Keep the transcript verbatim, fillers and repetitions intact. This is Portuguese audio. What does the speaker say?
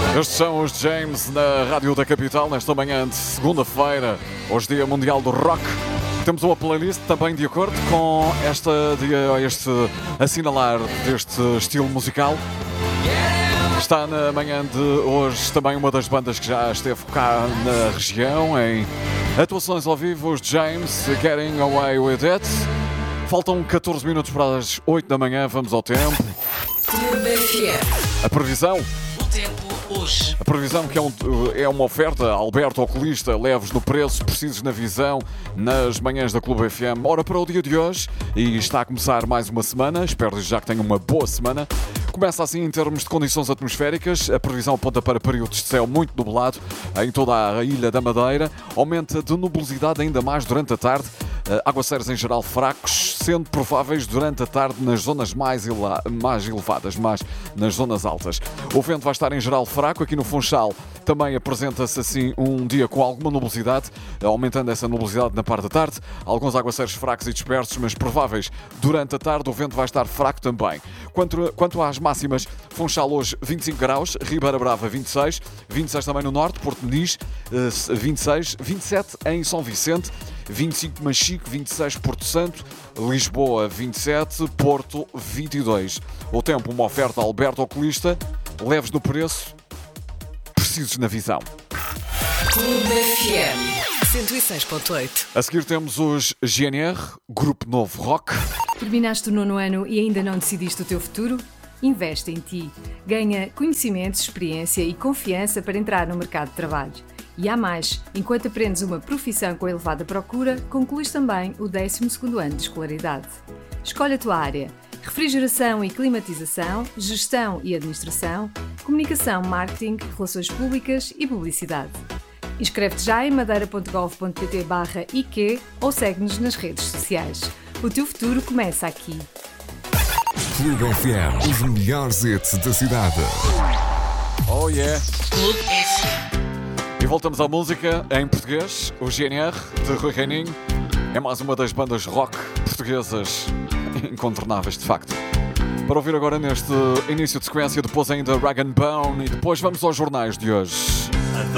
Estes são os James na Rádio da Capital, nesta manhã de segunda-feira, hoje Dia Mundial do Rock. Temos uma playlist também de acordo com esta, este assinalar deste estilo musical. Está na manhã de hoje também uma das bandas que já esteve cá na região, em atuações ao vivo, os James, Getting Away With It. Faltam catorze minutos para as oito da manhã, vamos ao tempo. A previsão? O tempo hoje. A previsão que é, um, é uma oferta, Alberto Oculista, leves no preço, precisos na visão, nas manhãs da Clube F M. Ora, para o dia de hoje, e está a começar mais uma semana, espero já que tenham uma boa semana. Começa assim em termos de condições atmosféricas, a previsão aponta para períodos de céu muito nublado em toda a Ilha da Madeira, aumenta de nubosidade ainda mais durante a tarde, aguaceiros em geral fracos, sendo prováveis durante a tarde nas zonas mais, ele- mais elevadas, mas nas zonas altas. O vento vai estar em geral fraco, aqui no Funchal também apresenta-se assim um dia com alguma nubosidade, aumentando essa nubosidade na parte da tarde, alguns aguaceiros fracos e dispersos, mas prováveis durante a tarde, o vento vai estar fraco também. Quanto, quanto às máximas, Funchal hoje vinte e cinco graus, Ribeira Brava vinte e seis, vinte e seis também no norte, Porto Meniz vinte e seis, vinte e sete em São Vicente, vinte e cinco Machico, vinte e seis Porto Santo, Lisboa vinte e sete, Porto vinte e dois. O tempo, uma oferta Alberto Oculista, leves no preço, precisos na visão. Clube F M cento e seis ponto oito. A seguir temos os G N R, Grupo Novo Rock. Terminaste o nono ano e ainda não decidiste o teu futuro? Investe em ti. Ganha conhecimentos, experiência e confiança para entrar no mercado de trabalho. E há mais, enquanto aprendes uma profissão com elevada procura, concluís também o décimo segundo ano de escolaridade. Escolhe a tua área: refrigeração e climatização, gestão e administração, comunicação, marketing, relações públicas e publicidade. Inscreve-te já em madeira ponto gov ponto pt barra I Q ou segue-nos nas redes sociais. O teu futuro começa aqui. Clube F M, os melhores hits da cidade. Oh yeah! Clube F M. E voltamos à música em português, o G N R de Rui Reininho. É mais uma das bandas rock portuguesas incontornáveis, de facto. Para ouvir agora neste início de sequência, depois ainda Rag and Bone e depois vamos aos jornais de hoje.